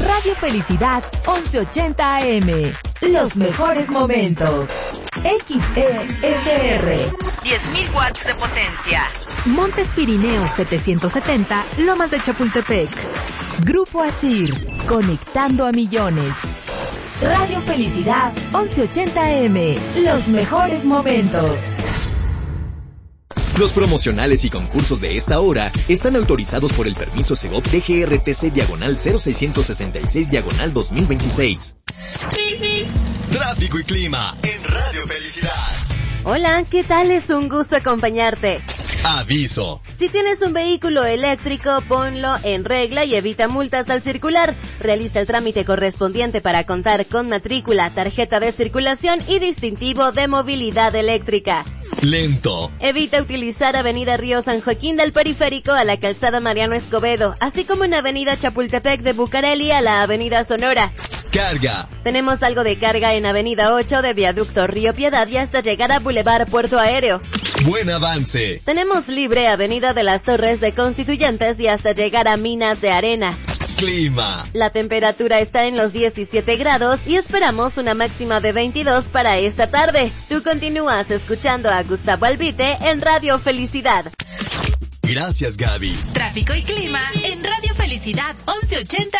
Radio Felicidad 1180 AM. Los mejores momentos. XESR. 10.000 watts de potencia. Montes Pirineos 770, Lomas de Chapultepec. Grupo ASIR, conectando a millones. Radio Felicidad 1180 AM. Los mejores momentos. Los promocionales y concursos de esta hora están autorizados por el permiso Segov DGRTC/0666/2026. Tráfico y clima en Radio Felicidad. Hola, ¿qué tal? Es un gusto acompañarte. Aviso. Si tienes un vehículo eléctrico, ponlo en regla y evita multas al circular. Realiza el trámite correspondiente para contar con matrícula, tarjeta de circulación y distintivo de movilidad eléctrica. Lento. Evita utilizar Avenida Río San Joaquín del Periférico a la calzada Mariano Escobedo, así como en Avenida Chapultepec de Bucareli a la Avenida Sonora. Carga. Tenemos algo de carga en Avenida 8 de Viaducto Río Piedad y hasta llegar a Boulevard Puerto Aéreo. Buen avance. Tenemos libre Avenida de las Torres de Constituyentes y hasta llegar a Minas de Arena. Clima. La temperatura está en los 17 grados y esperamos una máxima de 22 para esta tarde. Tú continúas escuchando a Gustavo Albite en Radio Felicidad. Gracias, Gaby. Tráfico y clima en Radio Felicidad 1180